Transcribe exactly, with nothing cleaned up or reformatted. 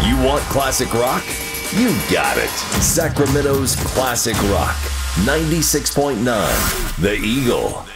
You want classic rock? You got it. Sacramento's classic rock. ninety-six point nine The Eagle.